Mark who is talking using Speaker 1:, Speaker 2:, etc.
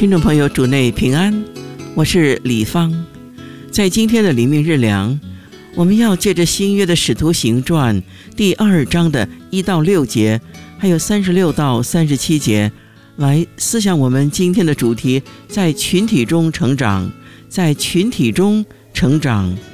Speaker 1: 听众朋友，主内平安，我是李芳。在今天的灵命日粮，我们要借着新约的使徒行传第2章的1到6节，还有36到37节，来思想我们今天的主题：在群体中成长，在群体中成长。